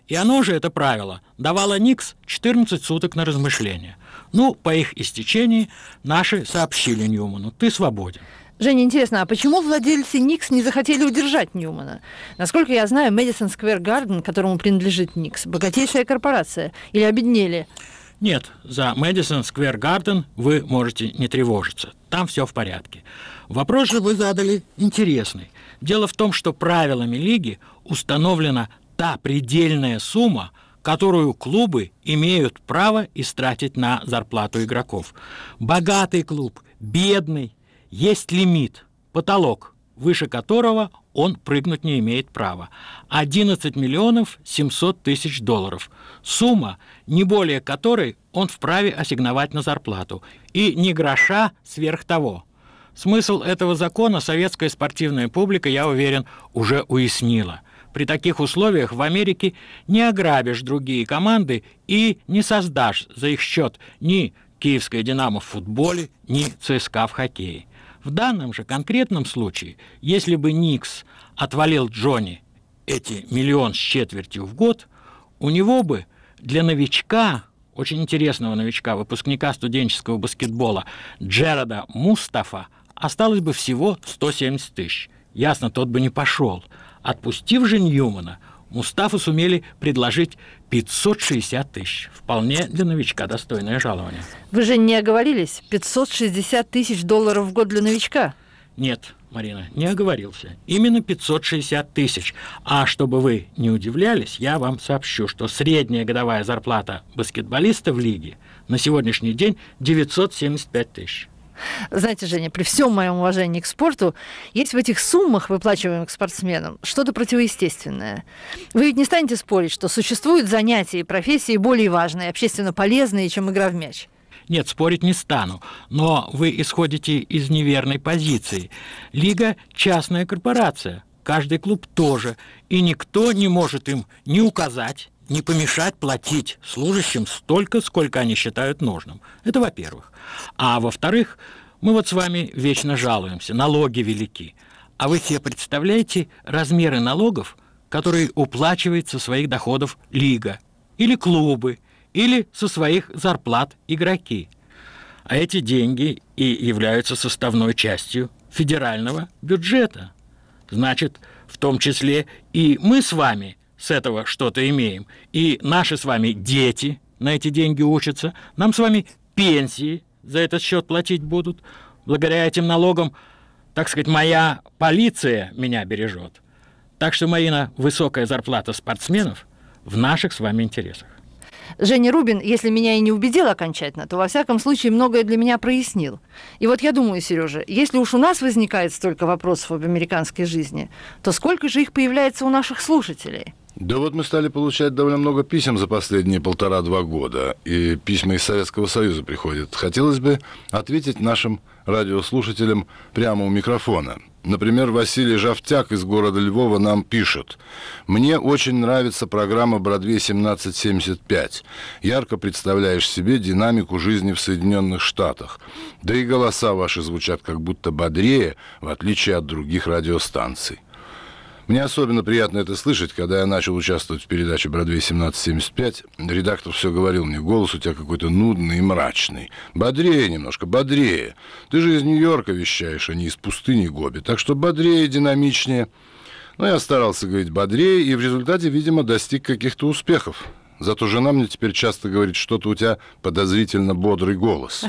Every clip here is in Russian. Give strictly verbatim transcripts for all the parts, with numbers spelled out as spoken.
И оно же, это правило, давало Никс четырнадцать суток на размышление. Ну, по их истечении наши сообщили Ньюману: ты свободен. Женя, интересно, а почему владельцы Никс не захотели удержать Ньюмана? Насколько я знаю, Madison Square Garden, которому принадлежит Никс, богатейшая корпорация. Или обеднели? Нет, за Madison Square Garden вы можете не тревожиться. Там все в порядке. Вопрос же вы задали интересный. Дело в том, что правилами лиги установлена та предельная сумма, которую клубы имеют право истратить на зарплату игроков. Богатый клуб, бедный, есть лимит, потолок, выше которого он прыгнуть не имеет права. одиннадцать миллионов семьсот тысяч долларов. Сумма, не более которой он вправе ассигновать на зарплату. И ни гроша сверх того. Смысл этого закона советская спортивная публика, я уверен, уже уяснила. При таких условиях в Америке не ограбишь другие команды и не создашь за их счет ни Киевское «Динамо» в футболе, ни ЦСКА в хоккее. В данном же конкретном случае, если бы Никс отвалил Джонни эти миллион с четвертью в год, у него бы для новичка, очень интересного новичка, выпускника студенческого баскетбола Джереда Мустафа, осталось бы всего сто семьдесят тысяч. Ясно, тот бы не пошел. Отпустив же Ньюмана, Мустафу сумели предложить пятьсот шестьдесят тысяч. Вполне для новичка достойное жалование. Вы же не оговорились? пятьсот шестьдесят тысяч долларов в год для новичка? Нет, Марина, не оговорился. Именно пятьсот шестьдесят тысяч. А чтобы вы не удивлялись, я вам сообщу, что средняя годовая зарплата баскетболиста в лиге на сегодняшний день девятьсот семьдесят пять тысяч. Знаете, Женя, при всем моем уважении к спорту, есть в этих суммах, выплачиваемых спортсменам, что-то противоестественное. Вы ведь не станете спорить, что существуют занятия и профессии более важные, общественно полезные, чем игра в мяч? Нет, спорить не стану, но вы исходите из неверной позиции. Лига – частная корпорация, каждый клуб тоже, и никто не может им ни указать, ни помешать платить служащим столько, сколько они считают нужным. Это во-первых. А во-вторых, мы вот с вами вечно жалуемся, налоги велики. А вы себе представляете размеры налогов, которые уплачивает со своих доходов лига, или клубы, или со своих зарплат игроки? А эти деньги и являются составной частью федерального бюджета. Значит, в том числе и мы с вами с этого что-то имеем. И наши с вами дети на эти деньги учатся. Нам с вами пенсии за этот счет платить будут. Благодаря этим налогам, так сказать, моя полиция меня бережет. Так что, Марина, высокая зарплата спортсменов в наших с вами интересах. Женя Рубин, если меня и не убедил окончательно, то во всяком случае многое для меня прояснил. И вот я думаю, Сережа, если уж у нас возникает столько вопросов об американской жизни, то сколько же их появляется у наших слушателей? Да вот мы стали получать довольно много писем за последние полтора-два года, и письма из Советского Союза приходят. Хотелось бы ответить нашим радиослушателям прямо у микрофона. Например, Василий Жавтяк из города Львова нам пишет: «Мне очень нравится программа «Бродвей семнадцать семьдесят пять». Ярко представляешь себе динамику жизни в Соединенных Штатах. Да и голоса ваши звучат как будто бодрее, в отличие от других радиостанций». Мне особенно приятно это слышать, когда я начал участвовать в передаче «Бродвей семнадцать семьдесят пять». Редактор все говорил мне: голос у тебя какой-то нудный и мрачный. Бодрее немножко, бодрее. Ты же из Нью-Йорка вещаешь, а не из пустыни Гоби. Так что бодрее, динамичнее. Но я старался говорить бодрее, и в результате, видимо, достиг каких-то успехов. Зато жена мне теперь часто говорит: что-то у тебя подозрительно бодрый голос.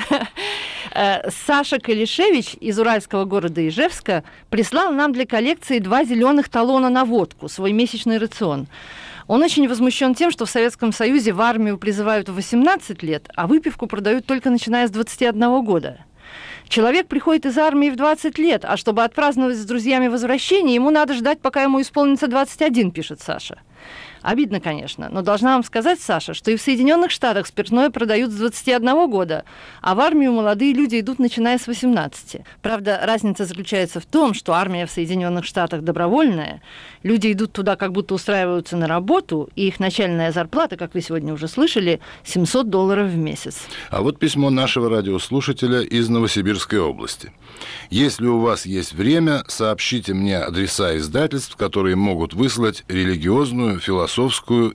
Саша Калишевич из уральского города Ижевска прислал нам для коллекции два зеленых талона на водку, свой месячный рацион. Он очень возмущен тем, что в Советском Союзе в армию призывают в восемнадцать лет, а выпивку продают только начиная с двадцати одного года. Человек приходит из армии в двадцать лет, а чтобы отпраздновать с друзьями возвращение, ему надо ждать, пока ему исполнится двадцать один, пишет Саша. Обидно, конечно, но должна вам сказать, Саша, что и в Соединенных Штатах спиртное продают с двадцати одного года, а в армию молодые люди идут, начиная с восемнадцати. Правда, разница заключается в том, что армия в Соединенных Штатах добровольная, люди идут туда, как будто устраиваются на работу, и их начальная зарплата, как вы сегодня уже слышали, семьсот долларов в месяц. А вот письмо нашего радиослушателя из Новосибирской области. Если у вас есть время, сообщите мне адреса издательств, которые могут выслать религиозную, философскую